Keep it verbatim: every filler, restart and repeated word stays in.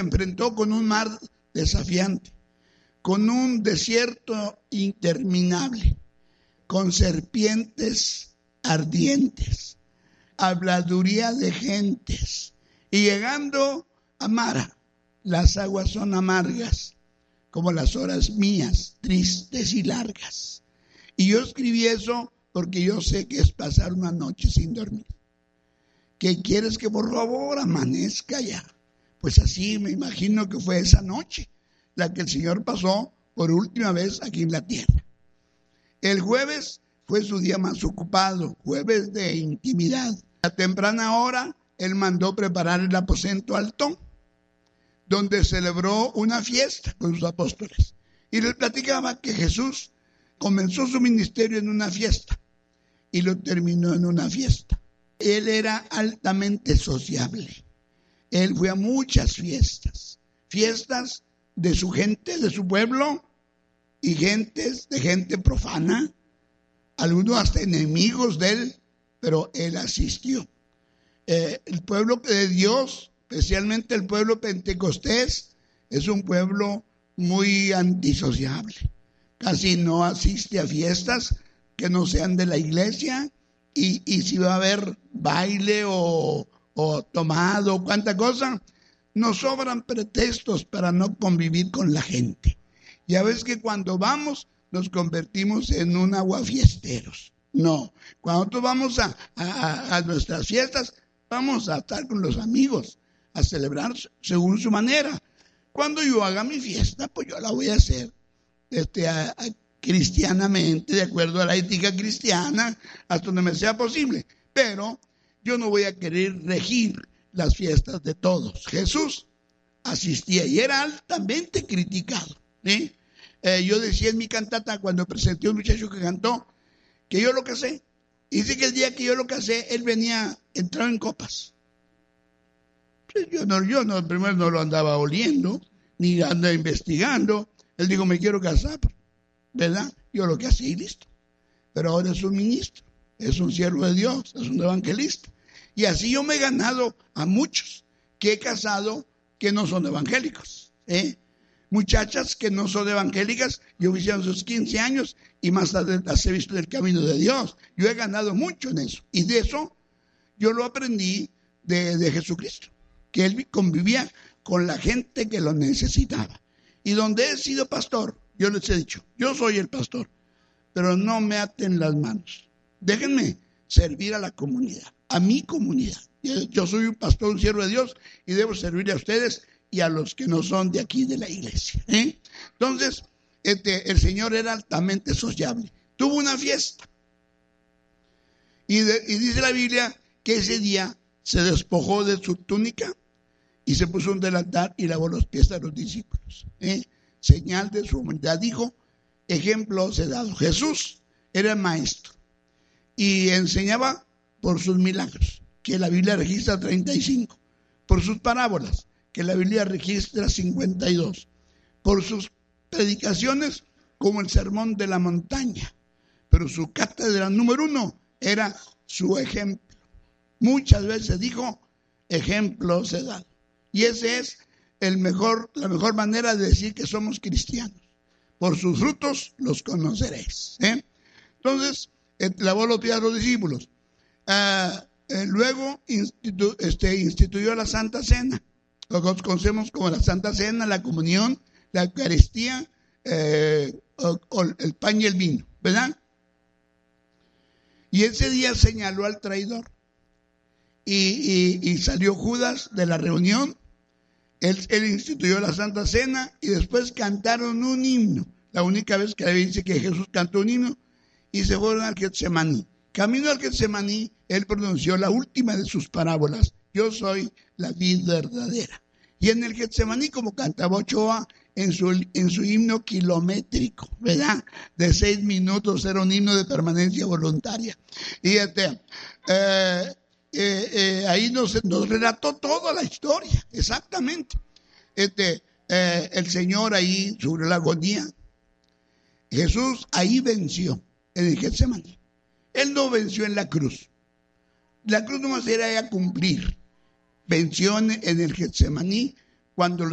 enfrentó con un mar desafiante, con un desierto interminable, con serpientes ardientes, habladuría de gentes, y llegando a Mara, las aguas son amargas, como las horas mías, tristes y largas. Y yo escribí eso porque yo sé que es pasar una noche sin dormir. ¿Qué quieres? Que por favor amanezca ya. Pues así me imagino que fue esa noche la que el Señor pasó por última vez aquí en la tierra. El jueves fue su día más ocupado, jueves de intimidad. A temprana hora, Él mandó preparar el aposento alto, donde celebró una fiesta con sus apóstoles. Y les platicaba que Jesús comenzó su ministerio en una fiesta y lo terminó en una fiesta. Él era altamente sociable. Él fue a muchas fiestas, fiestas de su gente, de su pueblo, y gentes de gente profana, algunos hasta enemigos de él, pero él asistió. Eh, el pueblo de Dios, especialmente el pueblo pentecostés, es un pueblo muy antisociable. Casi no asiste a fiestas que no sean de la iglesia, y, y si va a haber baile o, o tomado, cuánta cosa, nos sobran pretextos para no convivir con la gente. Ya ves que cuando vamos nos convertimos en un aguafiesteros. No, cuando nosotros vamos a, a, a nuestras fiestas, vamos a estar con los amigos, a celebrar según su manera. Cuando yo haga mi fiesta, pues yo la voy a hacer este, a, a, cristianamente, de acuerdo a la ética cristiana, hasta donde me sea posible. Pero yo no voy a querer regir las fiestas de todos. Jesús asistía y era altamente criticado, ¿sí? Eh, yo decía en mi cantata, cuando presenté a un muchacho que cantó, que yo lo casé. Y dice que el día que yo lo casé, él venía, entraba en copas. Pues yo no, yo no, primero no lo andaba oliendo, ni andaba investigando. Él dijo, me quiero casar, ¿verdad? Yo lo casé y listo. Pero ahora es un ministro, es un siervo de Dios, es un evangelista. Y así yo me he ganado a muchos que he casado que no son evangélicos, ¿eh? Muchachas que no son evangélicas, yo hicieron sus quince años y más tarde las he visto en el camino de Dios. Yo he ganado mucho en eso. Y de eso yo lo aprendí de, de Jesucristo, que Él convivía con la gente que lo necesitaba. Y donde he sido pastor, yo les he dicho, yo soy el pastor, pero no me aten las manos. Déjenme servir a la comunidad, a mi comunidad. Yo soy un pastor, un siervo de Dios, y debo servirle a ustedes y a los que no son de aquí de la iglesia, ¿eh? Entonces, este, el Señor era altamente sociable. Tuvo una fiesta. Y, de, y dice la Biblia que ese día se despojó de su túnica y se puso un delantal y lavó los pies a los discípulos, ¿eh? Señal de su humildad. Dijo, ejemplo se ha dado. Jesús era maestro y enseñaba por sus milagros, que la Biblia registra treinta y cinco, por sus parábolas, que la Biblia registra cincuenta y dos, por sus predicaciones como el Sermón de la Montaña, pero su cátedra número uno era su ejemplo. Muchas veces dijo, ejemplo se da. Y ese es el mejor, la mejor manera de decir que somos cristianos. Por sus frutos los conoceréis, ¿eh? Entonces, lavó los pies a los discípulos. Uh, eh, luego institu, este, instituyó la Santa Cena. Lo que conocemos como la Santa Cena, la comunión, la Eucaristía, eh, o, o el pan y el vino, ¿verdad? Y ese día señaló al traidor. Y, y, y salió Judas de la reunión. Él, él instituyó la Santa Cena y después cantaron un himno. La única vez que la Biblia dice que Jesús cantó un himno, y se fueron al Getsemaní. Camino al Getsemaní, él pronunció la última de sus parábolas. Yo soy la vid verdadera. Y en el Getsemaní, como cantaba Ochoa en su, en su himno kilométrico, ¿verdad? De seis minutos, era un himno de permanencia voluntaria. Y este, eh, eh, eh, ahí nos, nos relató toda la historia, exactamente. Este, eh, el Señor ahí, sobre la agonía, Jesús ahí venció en el Getsemaní. Él no venció en la cruz. La cruz no era a cumplir. Venció en el Getsemaní cuando